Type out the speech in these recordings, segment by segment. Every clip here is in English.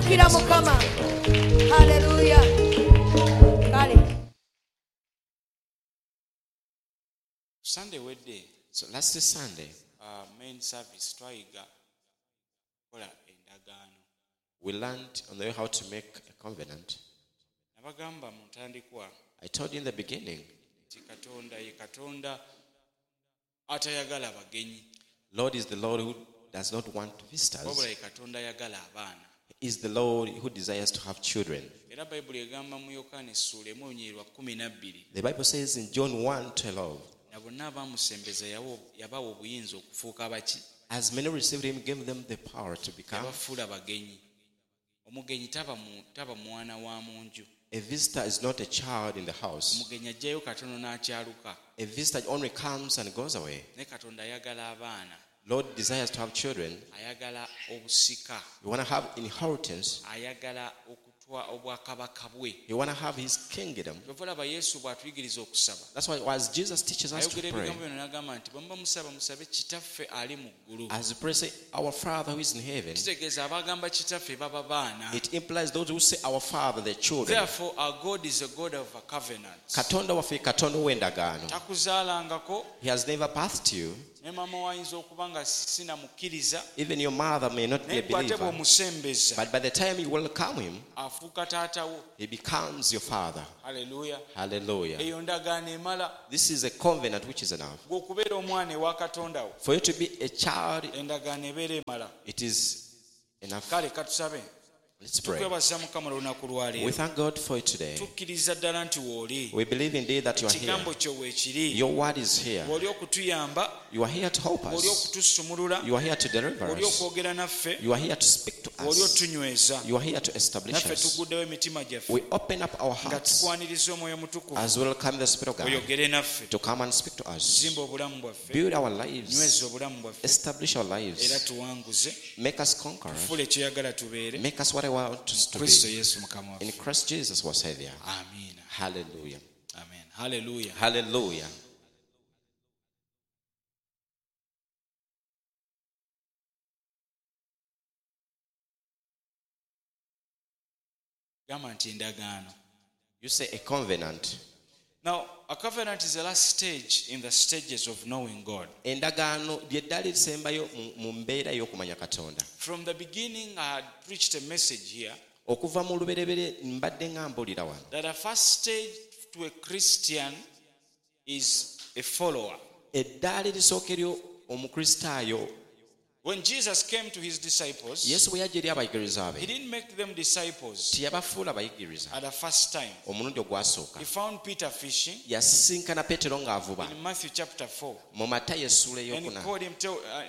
Jjukira Mukama. Hallelujah. Kale. Sunday wedde. So last Sunday, Main service twayiga kola endagaano. we learned on the way how to make a covenant. Nabagamba mu ntandikwa I told you in the beginning, nti Katonda ye Katonda atayagala bagenyi. Lord is the Lord who does not want Wabula visitors. ye Katonda ayagala abaana. He is the Lord who desires to have children. Era Bayibuli egamba mu Yokaana essuula 1:12 The Bible says in John 1:12, na bonna abaamusembeza yabawa obuyinza okufuuka abaki as many received him, gave them the power to become. yabafuula bagenyi. Omugenyi taba mwana wa mu nju. A visitor is not a child in the house. Omugenyi ajjayo katono n'akyaluka. A visitor only comes and goes away. Ne Katonda ayagala abaana. Lord desires to have children. Ayagala obusika. You want to have inheritance. Ayagala okutwa obwakabaka bwe. You want to have his kingdom. Olaba Yesu bw'atuyigiriza okusaba. That's why as Jesus teaches us to Ayogera pray, ebigambo bino n'agamba nti bwe muba musaba musabe kitaffe ali mu ggulu. as we pray, say, our Father who is in heaven. Kitegeeza abagamba kitaffe baba baana. It implies those who say our Father, the children. Therefore our God is a God of a covenant. Katonda waffe Katonda w'endagaano. Takuzaalangako He has never birthed you. ne maama wayinza okuba nga sinamukkiriza Even your mother may not be naye a gwate believer. bw'omusembeza But by the time you welcome him, afuuka taata wo. he becomes your father. Haleluya. Hallelujah. Eyo ndagaano emala This is a covenant which is enough. gw'okubeera omwana ewa Katonda wo. For you to be a child, Endagaano ebeera emala. it is enough. Kale katusabe. Let's pray. Tukwebaza Mukama olunaku lwa We leero. thank God for it today. Tukkiriza ddala nti w'oli. We believe indeed that you are here. Ekigambo kyo weekiri. Your word is here. W'oli okutuyamba. You are here to help W'oli us. okutusumulula. You are here to deliver W'oli us. okwogera naffe. You are here to speak to W'oli us. otunyweza. You are here to establish Naffe us. tuguddewo emitima gyaffe. We open up our Nga hearts tukwaniriza omwoyo mutukuvu. as we welcome the Spirit of God Oyogere naffe. to come and speak to us. Zimba obulamu bwaffe. Build our lives. Nyweza obulamu bwaffe. Establish our Era lives. tuwanguze. Make us conquerors. Tufuule kyoyagala tubeere. Make us what I want us to Kristo be. Yesu Mukama In waffe. Christ Jesus was Savior. Amiina. Hallelujah. Amen. Hallelujah. Hallelujah. Gamba nti endagaano. You say a covenant. Now, a covenant is the last stage in the stages of knowing God. Endagaano ly'eddaala erisembayo mu mbeera y'okumanya Katonda. From the beginning, I had preached a message here Okuva mu lubereberye mbadde nga mbuulira wano. that the first stage to a Christian is a follower. Eddaala erisooka eri omukristaayo, When Jesus came to his disciples, Yesu bwe yajja eri abayigiriza he be, didn't make them disciples teyabafuula bayigiriza. at the first time. Omulundi ogwasooka He found Peter fishing yasisinkana Peetero ng'avuba in Matthew chapter 4. mu Matayo essuula And he ey'okuna. called him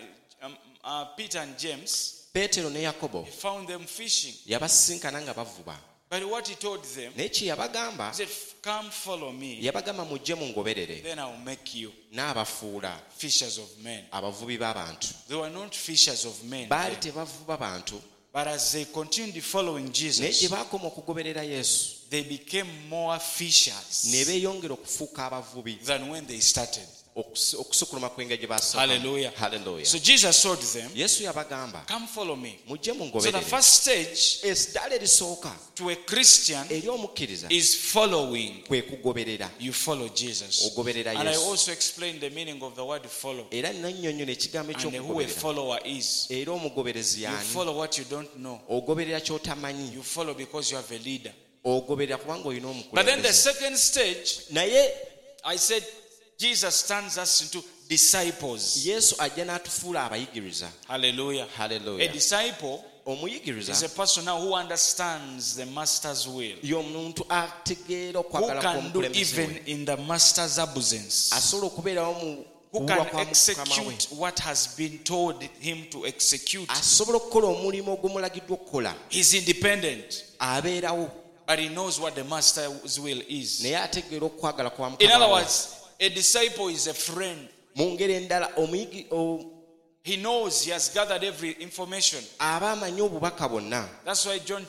Peter and James. Peetero ne Yakobo He found them fishing. yabasisinkana nga bavuba. But what he told them, Naye kye yabagamba, he said, come follow me, yabagamba mujje mungoberere, then I'll make you n'abafuula fishers of men. abavubi b'abantu. They were not fishers of men Baali then. tebavuba bantu, But as they continued following naye Jesus, gye baakoma okugoberera Yesu they became more ne fishers beeyongera okufuuka abavubi than when they started. okusukuluma kw'engeri gye baasooka. Hallelujah. Hallelujah. So Jesus told them, Yesu yabagamba come follow me. mujje So the mungoberere. first stage Eddaala erisooka to a Christian eri omukkiriza is following. kwe kugoberera. You follow Jesus. Ogoberera And I Yesu. also explained the meaning of the word follow Era nannyonnyola ekigambo and who a eky'okugoberera. follower is. Era omugoberezi You y'ani? follow what you don't know. Ogoberera ky'otamanyi. You follow because you have a leader. Ogoberera kubanga olina But then the omukulembeze. second stage, Naye I said, Jesus turns us into disciples. Yesu ajja n'atufuula abayigiriza. Hallelujah. A Hallelujah. disciple Omuyigiriza is a person now who understands the master's will, y'omuntu ategeera who okwagala can do kw'omukulembeze even we. in the master's absence, Asobola okubeerawo mu who kuwulwa can kwa Mukama we. execute what has been told him to execute. Asobola okukola omulimu ogumulagiddwa okukola. He's independent, Abeerawo but he knows what the master's will is. naye ategeera okwagala kwa In other Mukama we. words, a disciple is a friend. Mu ngeri endala He knows he has gathered every information. aba amanyi obubaka bwonna. That's why John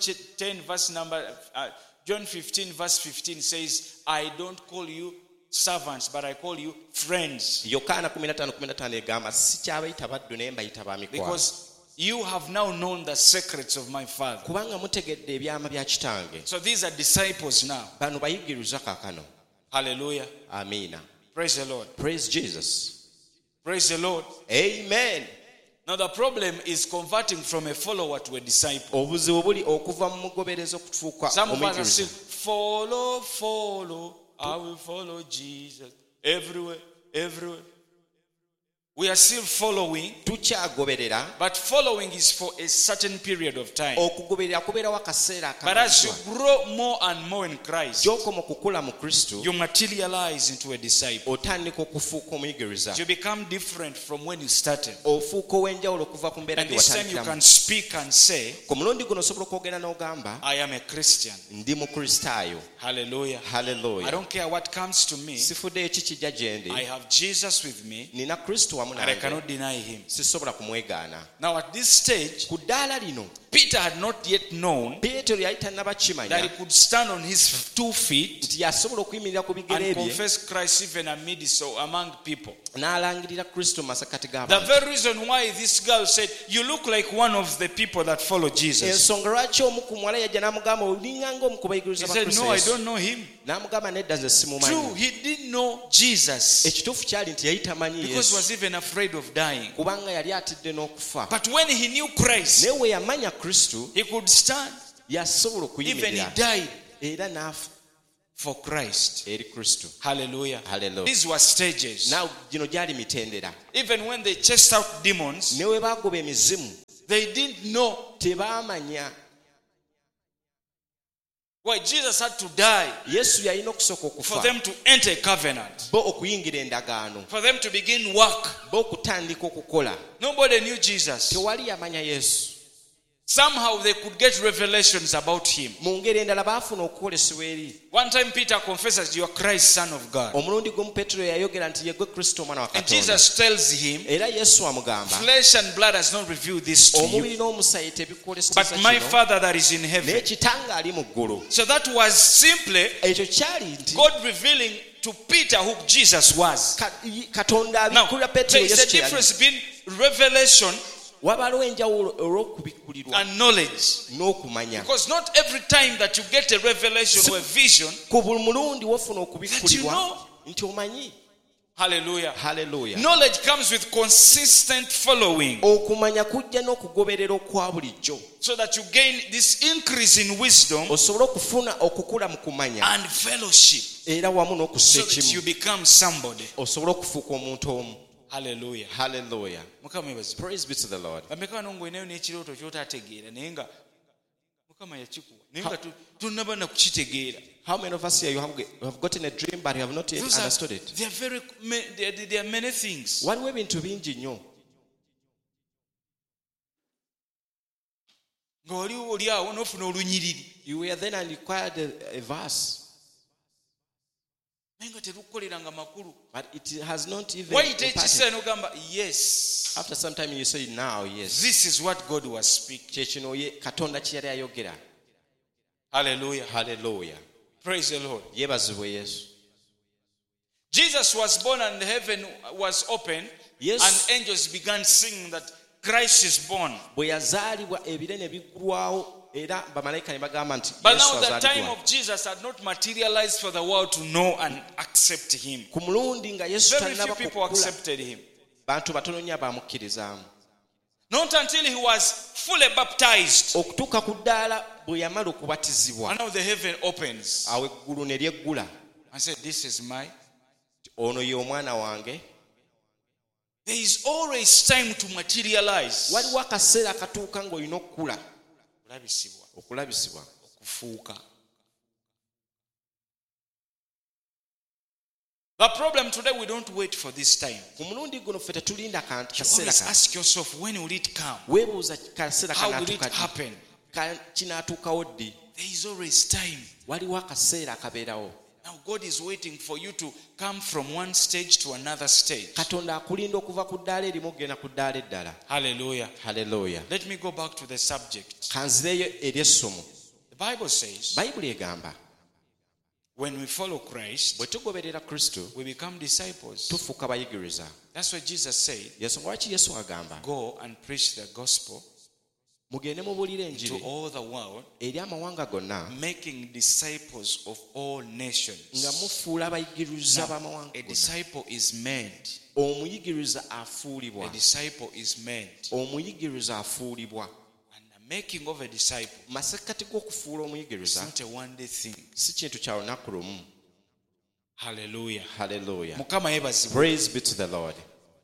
15 verse 15 says, I don't call you servants, but I call you friends. Yokaana 15:15 egamba sikyabayita baddu naye mbayita ba mikwano. Because you have now known the secrets of my Father. kubanga mutegedde ebyama bya kitange. So these are disciples now. Bano bayigiriza kaakano. Hallelujah. Amiina. Praise the Lord. Praise Jesus. Praise the Lord. Amen. Now the problem is converting from a follower to a disciple. Obuzibu buli okuva mu mugobereza okufuuka Some of us are still, omuyigiriza. follow, I will follow Jesus. Everywhere, everywhere. We are still following, Tukyagoberera. but following is for a certain period of time. Okugoberera kubeerawo akaseera But as you akamalizibwa. grow more and more in Christ, Gy'okoma okukula mu Kristo, you materialize into a disciple. otandika okufuuka omuyigiriza. You become different from when you started. Ofuuka ow'enjawulo okuva ku mbeera And gye this time you watandikiramu. can speak and say, Ku mulundi guno osobola okwogera n'ogamba I am a Christian. ndi mukristaayo. Hallelujah. I Haleluya. don't care what comes to me. Sifuddeyo ki kijja gye ndi. I have Jesus with me, Nina Kristo wamu and I nange. cannot deny him. Sisobola kumwegaana. Now at this stage, Ku ddaala lino Peter had not yet known Peetero yali tannaba that he kimanya could stand on his 2 feet nti yasobola okuyimirira ku bigere and bye confess Christ even amidst or among people. n'alangirira Kristo mu masekati The g'abantu. very reason why this girl said, you look like one of the people that follow Jesus. Ensonga lwaki omu ku muwala yajja n'amugamba olinganga omu ku He bayigiriza ba said, Kristo no, I Yesu. don't know him. N'amugamba nedda nze True, simumanyi. he didn't know Jesus Ekituufu kyali nti yali tamanyi because he Yesu was even afraid of dying. kubanga yali atidde n'okufa. But when he knew Christ, Naye we yamanya Kristo he could stand. yasobola Even he okuyimirira died era n'afa for Christ. eri Kristo. Hallelujah. Hallelujah. These were stages. Naawe gino gyali mitendera. Even when they chased out demons, Ne we baagoba emizimu they didn't know tebaamanya. why Jesus had to die Yesu yalina okusooka for okufa them to enter a covenant, bo okuyingira endagaano, for them to begin work. bo okutandika okukola. Nobody knew Jesus. Tewali yamanya Yesu. Somehow they could get revelations about him. Mu ngeri endala baafuna okukolesebwa eri. One time Peter confesses, you are Christ, Son of God. Omulundi gumu Peetero yayogera nti ye gwe Kristo omwana wa And Katonda. Jesus tells him, Era Yesu amugamba flesh and blood has not revealed this to you, omubiri n'omusaayi tebikwoleseza but my kino, Father that is in naye heaven. Kitange ali mu ggulu. So that was simply Ekyo kyali nti God revealing to Peter who Jesus was. Katonda Now, abikkulira Peetero there is Yesu a kye yali. difference between revelation Wabaliwo enjawulo olw'okubikkulirwa and knowledge. n'okumanya. Because not every time that you get a revelation or a vision, Ku buli mulundi wofuna that you okubikkulirwa know. nti omanyi. Hallelujah. Haleluya. Knowledge comes with consistent following, Okumanya kujja n'okugoberera okwa bulijjo. so that you gain this increase in wisdom Osobole okufuna okukula mu kumanya and fellowship, era wamu n'okussa so that you ekimu. become somebody. Osobole okufuuka omuntu omu. Hallelujah. Haleluya. Mukama yebazibu. Praise be to the Lord. Bameka wano ng'olinayo n'ekirooto ky'otaategeera naye nga Mukama yakikuwa naye nga tonnaba na kukitegeera. How many of us here you have gotten a dream but you have not yet Those are- understood it? there are many things. Waliwo ebintu bingi nnyo. Ng'oli oli awo n'ofuna olunyiriri You were then and required a verse, naye nga terukukoleranga makulu. but it has not even Wayita imparted. ekiseera n'ogamba yes, After some time you say now, yes. this is what God was speaking. Kyekino Katonda kye yali ayogera. Hallelujah. Haleluya. Praise the Lord. Yeebazibwe Yesu. Jesus was born and heaven was open, Yes. and angels began singing that Christ is born. Bwe yazaalibwa ebire ne biggulwawo era bamalayika ne bagamba nti But Yesu now the time azaalibwa. of Jesus had not materialized for the world to know and accept him. Ku mulundi nga Yesu Very few tannaba people kukula, accepted him. bantu batono nnyo abamukkirizaamu. Not until he was fully baptized. Okutuuka ku ddaala bwe yamala okubatizibwa, And now the heaven opens. awo eggulu ne lyeggula. I said, this is my. Ono ye omwana wange. There is always time to materialize. Waliwo akaseera akatuuka ng'olina okukula, Kulabisibwa, okulabisibwa. okufuuka. The problem today, we don't wait for this time. Ku mulundi guno ffe tetulinda You kaseera always kano. ask yourself, when will it come? Weebuuza kaseera How will it kanaatuuka ddi? happen? Kinaatuukawo ddi? There is always time. Waliwo akaseera akabeerawo. Now God is waiting for you to come from one stage to another stage. Katonda akulinda okuva ku ddaala erimu okugenda ku ddaala eddala. Hallelujah. Haleluya. Let me go back to the subject. Kanzireyo eri essomo. The Bible says, Bayibuli egamba when we follow Christ, bwe tugoberera Kristo we become disciples. tufuuka bayigiriza. That's why Jesus said, Yensonga lwaki Yesu agamba go and preach the gospel mugende mubuulire to enjiri all the world, eri amawanga gonna making disciples of all nations. nga mufuula abayigiriza b'amawanga A gonna. disciple is made. Omuyigiriza A afuulibwa. disciple is made. Omuyigiriza afuulibwa. And the making of a disciple masekati g'okufuula is omuyigiriza not a one-day thing. si kintu kya lunaku lumu. Hallelujah. Hallelujah. Mukama yebazibwe. Praise be to the Lord.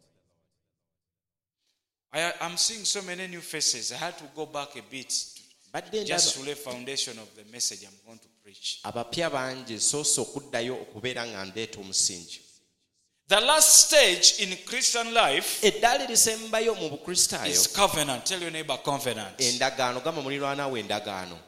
I'm seeing so many new faces. I had to go back a bit Badde just ndaba to lay foundation of the message I'm going to preach. abapya bangi soose okuddayo okubeera nga ndeeta omusingi. The last stage in Christian life Eddaala erisembayo mu bukristaayo is covenant. Tell your neighbor covenant. endagaano. Gamba muliraanwa we endagaano.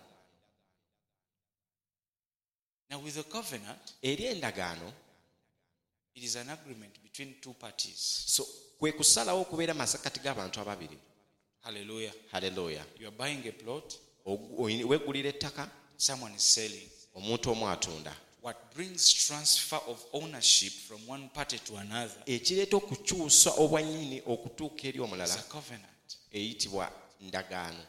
Now with the covenant, Eri endagaano it is an agreement between two parties. so kwe kusalawo okubeera masekati g'abantu ababiri. Hallelujah. Haleluya. You are buying a plot, Weegulira ettaka, someone is selling. omuntu omu atunda. What brings transfer of ownership from one party to another Ekireeta okukyusa obwannyini okutuuka eri is omulala a covenant. eyitibwa ndagaano.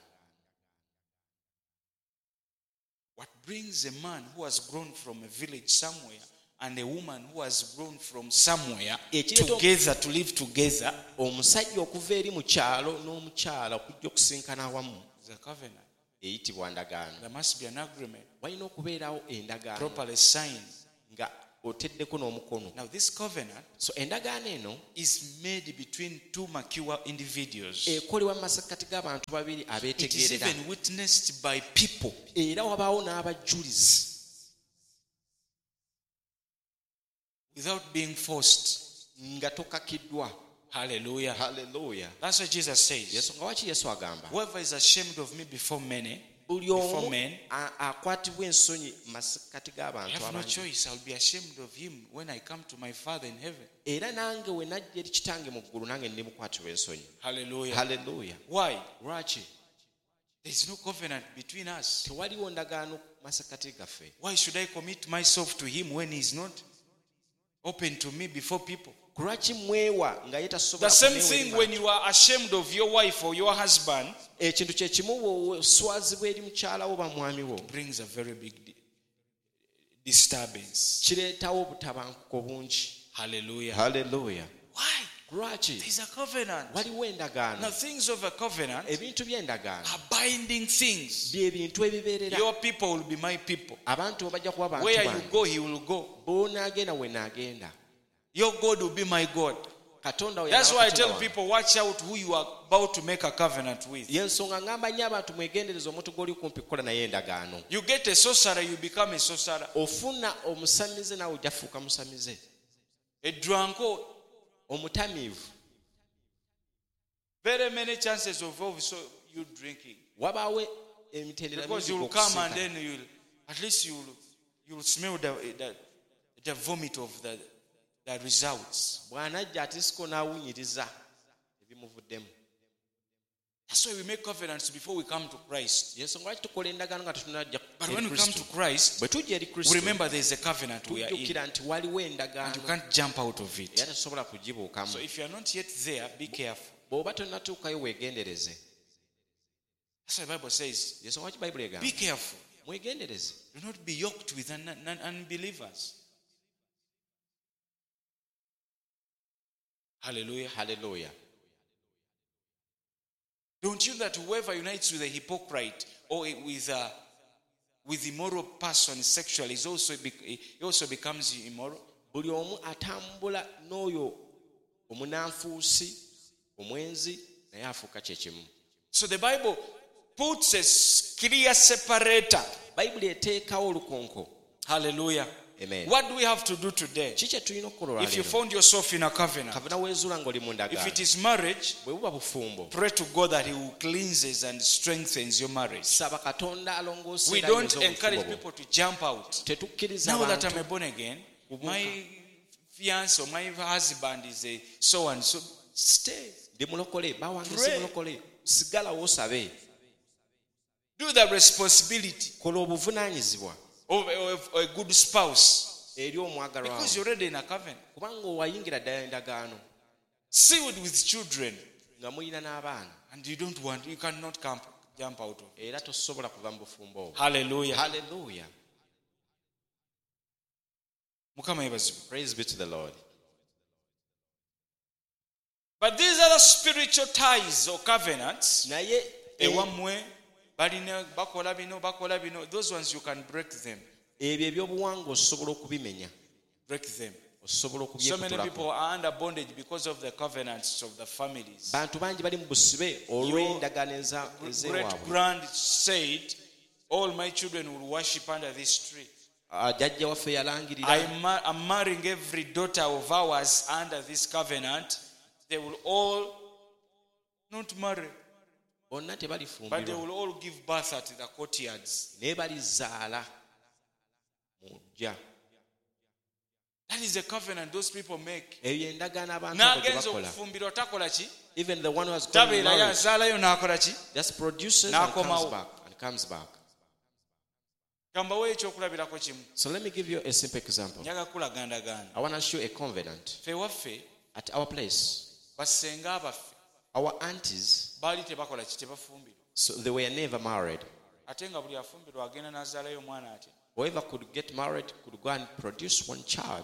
What brings a man who has grown from a village somewhere and a woman who has grown from somewhere together to live together Omusajja okuva eri mu kyalo n'omukyala okujja okusinkana awamu is a covenant. eyitibwa ndagaano. There must be an agreement Walina okubeerawo endagaano properly signed. nga oteddeko n'omukono. Now this covenant So endagaano eno is made between two mature individuals. ekolebwa mu masekati g'abantu babiri It is abeetegeerera, even witnessed by people. era wabaawo n'abajulizi Without being forced. nga tokakiddwa. Hallelujah. Haleluya. That's what Jesus says. Yesu nga waki Yesu agamba Whoever is ashamed of me before many, buli before omu men, akwatibwa ensonyi mu masekati I g'abantu have no abangi. choice. I'll be ashamed of him when I come to my Father in heaven. Era nange we najja eri kitange mu ggulu nange ndimukwatibwa ensonyi. Hallelujah. Haleluya. Why? Lwaki? There is no covenant between us. Tewaliwo ndagaano mu masekati gaffe. Why should I commit myself to him when he's not open to me before people? Lwaki mwewa nga ye The tasobola same kuneewa thing eri when bantu? you are ashamed of your wife or your husband Ekintu kye kimu bw'oswazibwa eri mukyala wo ba mwami wo brings a very big disturbance. kireetawo obutabanguko bungi. Hallelujah. Haleluya. Why? Lwaki? There is a covenant. Waliwo endagaano. Now things of a covenant Ebintu by'endagaano are binding things. bye bintu ebibeerera. Your people will be my people. Abantu bo bajja kuba bantu Where you bange. go, he will go. Bw'onaagenda we naagenda. Your God will be my God. Katonda we That's y'aba why I Katonda tell wange. people, watch out who you are about to make a covenant with. Y'ensonga ngamba nnyo abantu mwegendereze omuntu gw'oli kumpi kukola naye endagaano. You get a sorcerer, you become a sorcerer. Ofuna omusamize nawe ojja fuuka musamize. A drunkard, Omutamiivu. very many chances of also you drinking. Wabaawo emitendera Because mingi you will come and okusinkana. then at least you'll smell the vomit of the results. Bw'anajja atisiko n'awunyiriza ebimuvuddemu. That's why we make covenants before we come to Christ. Y'ensonga lwaki tukola endagaano nga tetunajja But eri when we come to Kristo. Christ, Bwe tujja eri we Kristo remember there is a covenant we are in. tujjukira nti waliwo And you endagaano can't jump out of it. era tosobola kugibuukamu. So if you are not yet there, be careful. Bw'oba tonnatuukayo weegendereze. That's what the Bible says. Y'ensonga lwaki Bayibuli egamba Be careful. mwegendereze. Do not be yoked with unbelievers. Hallelujah. Haleluya. Don't you know that whoever unites with a hypocrite or with immoral person sexually he also becomes immoral? Buli omu atambula n'oyo omunanfuusi omwenzi naye afuuka kye kimu. So the Bible puts a clear separator. Bayibuli eteekawo olukonko. Hallelujah. Amen. What do we have to do today? Ki kye tulina okukola If you olwaleero? found yourself in a covenant, Kavuna weezuula ng'oli mu if ndagaano. it is marriage, Bwe buba bufumbo. pray to God that He will cleanses and strengthens your marriage. Saba Katonda alongoosa We era don't ayinza encourage obufumbo bwo. people to jump out. Tetukkiriza Now that I'm bantu a born again, my fiance or my husband is a so and so. Stay. ndi mulokole bawange si Pray. mulokole sigalawo osabe. Do the responsibility Kola obuvunaanyizibwa of a good spouse eri omwagalwa because wo. you're already in a covenant. Kubanga owayingira ddala endagaano Sealed with children, nga mulina n'abaana and you cannot jump out of it. era tosobola kuva mu bufumbo obwo. Hallelujah. Hallelujah. Mukama yebazibwe. Praise be to the Lord. But these are the spiritual ties or covenants. Naye Ewammwe balina bakola bino. Those ones you can break them. ebyo ebyobuwangwa osobola okubimenya, Break them. osobola So many okubyekutulako. people are under bondage because of the covenants of the families. Bantu bangi bali mu busibe olw'endagaano Great ez'ewaabwe. grand said, all my children will worship under this tree. Jjajja waffe yalangirira I'm marrying every daughter of ours under this covenant. They will all not marry, bonna but they tebalifumbirwa will all give birth at the courtyards. naye balizaala mu ggya. That is a covenant those people make. Eyo endagaano abantu abo gye N'agenza bakola. okufumbirwa takola ki? Even the one who has gotten Tabeerayo married azaalayo n'akola ki? just produces N'akomawo. and comes back. Kambawo ekyokulabirako kimu. So let me give you a simple example. Njaga kulagandaganda. I want to show a covenant. Ffe waffe At our place, bassenga abaffe our aunties, baali tebakola ki? Tebafumbirwa. so they were never married. Ate nga buli afumbirwa agenda n'azaalayo omwana atya. Whoever could get married could go and produce one child.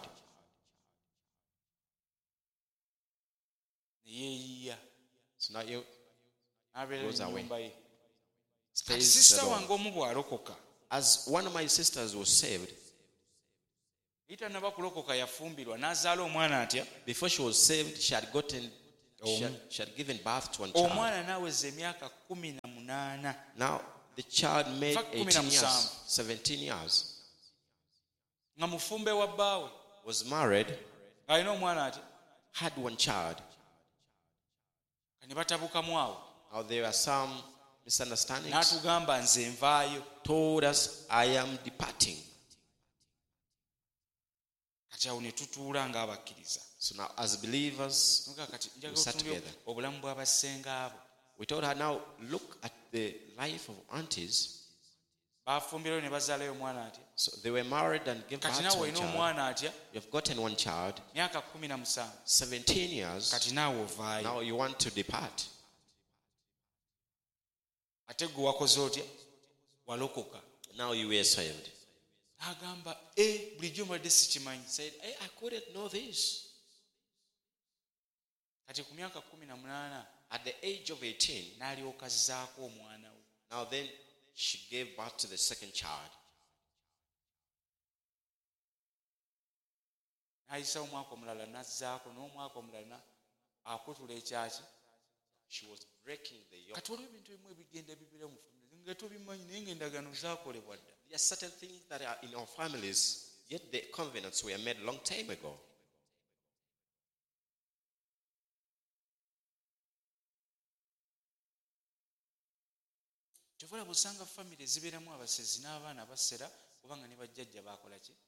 Ne yeeyiya. So now you N'abeera Goes mu away. nnyumba ye. stays Sisita alone. wange omu bw'alokoka. As one of my sisters was saved, Tannaba kulokoka yafumbirwa n'azaala omwana atya. before she was saved, she had given birth to one child. Omwana n'aweza emyaka 18. Now the child made In fact, 18 years, 17. 17 years, Nga mufumbe wa bbaawe. was married, Ng'alina omwana atya. had one child. Ne batabukamu awo. Now there are some misunderstandings. N'atugamba nze nvaayo. Told us, I am departing. Kati awo ne tutuula ng'abakkiriza. So now as believers, Nga kati We njagala sat otunuulire together. obulamu bw'abassenga abo. we told her, now look at the life of aunties. Baafumbirayo ne bazaalayo omwana atya. So they were married and gave birth Kati to naawe one olina child. omwana atya. You've gotten one child, Myaka 17. 17 years. Kati naawe ovaayo. Now you want to depart. Ate gwe wakoze otya. Walokoka. Now you were saved. N'agamba bulijjo mbadde sikimanyi. Said, hey, I couldn't know this. Kati ku myaka 18 At the age of 18, n'alyoka azzaako omwana we. now then she gave birth to the second child. N'ayisa omwaka omulala n'azzaako n'omwaka omulala akutula ekyaki. She was breaking the yoke. Kati waliwo ebintu ebimu ebigenda bibeera mu famire nga tobimanyi naye ng'endagaano zaakolebwa dda. There are certain things that are in our families, yet the covenants were made a long time ago. Kyovala bw'osanga famire ezibeeramu abasezi n'abaana abasera kubanga ne bajjajja baakola ki?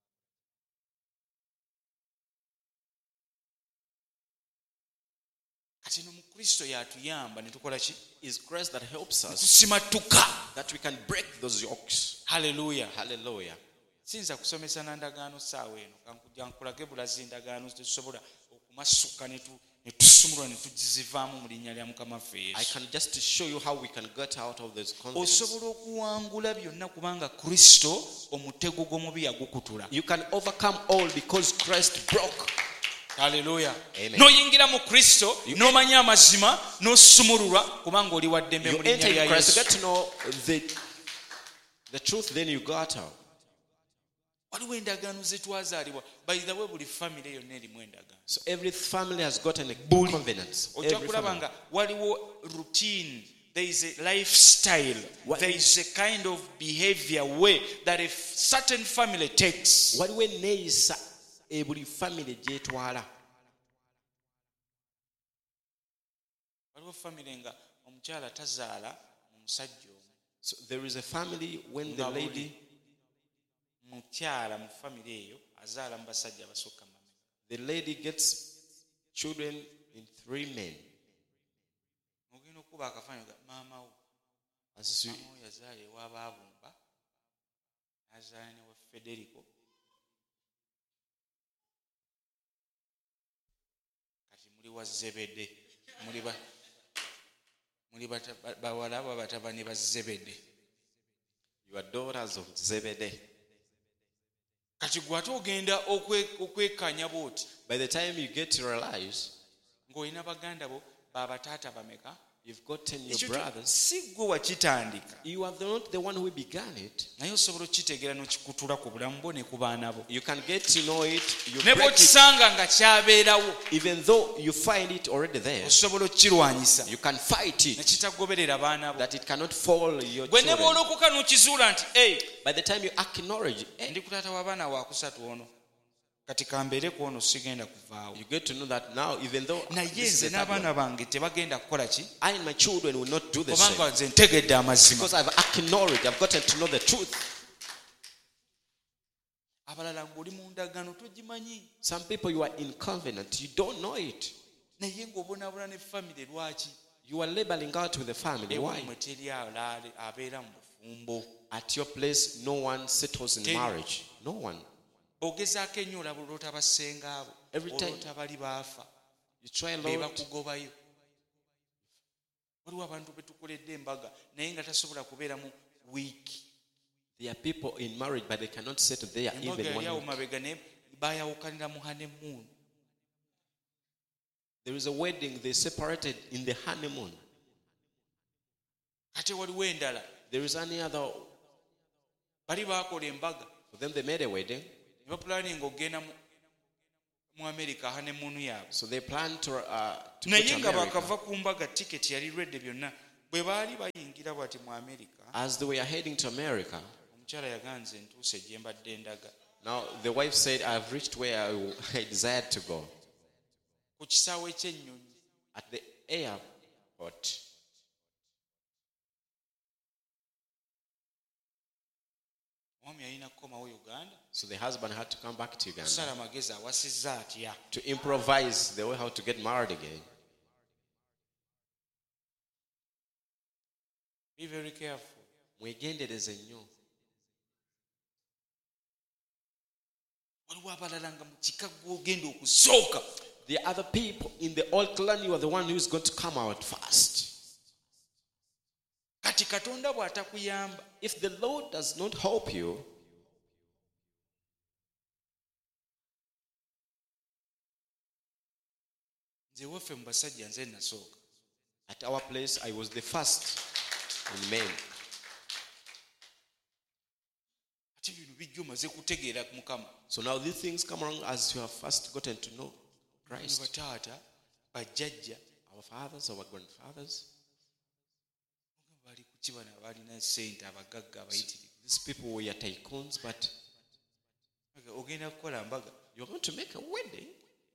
Kati no mu Kristo y'atuyamba ne tukola ki? It's grace that helps us Tusimattuka. that we can break those yokes. Hallelujah. Hallelujah. Siyinza kusomesa na ndagaano ssaawa eno kankujja nkulage bulazi ndagaano tetusobola okumasuka ne tusumulwa ne tugizivaamu mu linnya lya Mukama waffe I Yesu. can just show you how we can get out of those covenants. Osobola okuwangula byonna kubanga Kristo omutego gw'omubi yagukutula. You can overcome all because Christ broke. Hallelujah. Amen. N'oyingira mu Kristo n'omanya amazima n'osumululwa kubanga oli wa ddembe You mu linnya enter lya in Christ, you Yesu. get to know the truth, then you got out. Waliwo endagaano ze twazaalibwa. By the way, buli famire yonna erimu endagaano. So every family has gotten a covenant. Ojja Every kulaba family. nga waliwo routine. There is a lifestyle. What- There is a kind of behavior way that a certain family takes. Waliwo enneeyisa buli family gyetwala. Waliwo famire nga omukyala tazaala mu musajja omu. So there is a family when the Nga buli lady, mukyala mu famire eyo azaala mu basajja abasukka mu mameka. the lady gets children in 3 men. Ogenda okuba akafaananyi ga maama wo. As you, Maama wo yazaala ewa Baabumba, n'azaala ne wa Federico. Kati muli wa Zebede. muli bawala abo batabani ba Zebede. You are daughters of Zebedee. Kati gwe ate ogenda okwekanya bwoti By the time you get to realize ng'olina baganda bo babataata bameka. you've gotten your Ekyo brothers, si gwe wakitandika you are not the one who began it. naye osobola okitegeera n'okikutula ku bulamu bwo ne ku baana bo You can get to know it. You ne break it. bw'okisanga nga kyabeerawo Even though you find it already there, osobola okukirwanyisa you can fight ne it, kitagoberera baana bo. that it cannot fall your Gwe ne children. bw'olokoka n'okizuula nti By the time you acknowledge, ndi ku taata w'abaana wakusatu ono kati kambeere ku ono sigenda kuvaawo you get to know that now, even though naye this is nze the third one, n'abaana bange tebagenda kukola ki I and my children will not do the kubanga same. nze ntegedde amazima. Because I've acknowledged, I've gotten to know the truth. Abalala ng'oli mu ndagaano togimanyi Some people, you are in covenant, you don't know it. naye ng'obonaabona ne famire lwaki You are labeling out with the family. Why? mwe teri abeera mu bufumbo. At your place, no one settles in Tell you. marriage. No one. Ogezaako ennyo olaba oloota bassenga abo Every time. oloota bali baafa You try, be Lord. bakugobayo. Waliwo abantu be tukoledde embaga naye nga tasobola kubeera mu wiiki. There are people in marriage, but they cannot settle there Embaga even yali awo 1 week. mabega naye baayawukanira mu honeymoon. There is a wedding, they separated in the honeymoon. Ate waliwo endala There is any other. bali baakola embaga For them, they made a wedding. ne bapulaninga ogenda mu America honeymoon yaabwe. So they plan to go to naye nga America. bakava ku mbaga tiketi yali redde byonna bwe baali bayingira bwati mu America. As they were heading to America, Omukyala yaganze ntuuse gye mbadde ndaga. now the wife said, I've reached where I desired to go. Ku kisaawe ky'ennyonyi At the airport. omwami yalina kukomawo Uganda So the husband had to come back to Uganda kusala magezi awasizza atya. to improvise the way how to get married again. Be very careful. Mwegendereze nnyo. Waliwo abalala nga mu kika gw'ogenda okusooka. The other people in the old clan, you are the one who is going to come out first. Kati Katonda bw'atakuyamba If the Lord does not help you, nze waffe mu basajja nze nasooka. at our place, I was the first in men. Ate bino bijja omaze kutegeera Mukama. So now these things come along as you have first gotten to know Ne Christ. bataata bajjajja Our fathers, our grandfathers, bali ku kibana balina ssente abagagga abayitirivu. these people were tycoons, but Ogenda kukola mbaga you're going to make a wedding.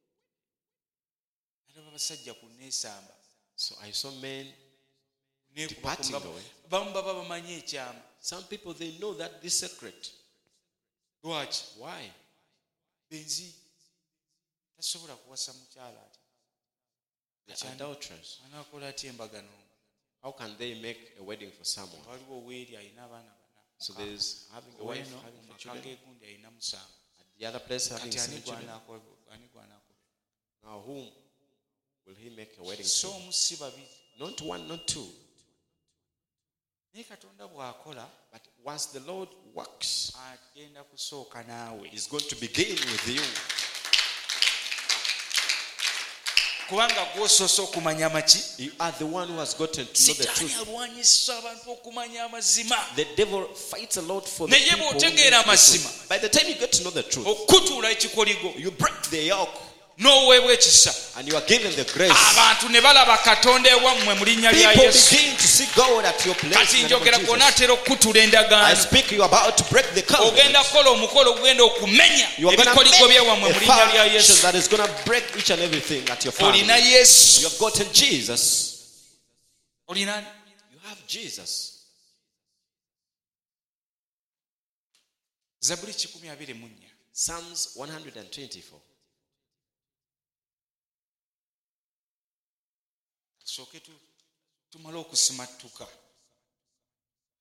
alaba abasajja ku neesamba So I saw men neekuba departing ku away. bamu baba bamanyi ekyama. Some people, they know that this secret. Lwaki? Why? Benzi tasobola kuwasa mukyala ati They're adulterers. anaakola atya embaga n'omu. How can they make a wedding for someone? Waliwo oweeri alina abaana bana. So there's having a wife, Ow'eno having mu the maka children. g'egundi alina musanvu. At the other place, having Kati 7 children. ani gw'anaakola? Now, whom will he make a wedding So to? omu si babiri. Not one, not two. Naye Katonda bw'akola But once the Lord works, agenda kusooka naawe. He's going to begin with you. Kubanga gw'osoose okumanya maki? You are the one who has gotten to know the Sitaani truth. alwanyisa abantu okumanya amazima. The devil fights a lot for the Naye people. who bw'otegeera know the amazima, truth. By the time you get to know the truth, okutuula ekikoligo you break the yoke n'oweebwa ekisa. and you are given the grace. Abantu ne balaba Katonda ewammwe mu linnya lya People Yesu. begin to see God at your place. Kati in the name njogera of gwonna Jesus. atera okukutula I endagaano. speak, you are about to break the covenant. Ogenda kukola omukolo ogenda okumenya You are going to ebikoligo make byawammwe mu a linnya lya foundation Yesu. that is going to break each and everything at your family. Olina Yesu. You have gotten Jesus. Olina ani? You have Jesus. Zaburi 124. Psalms 124. Tusooke tumale okusimattuka.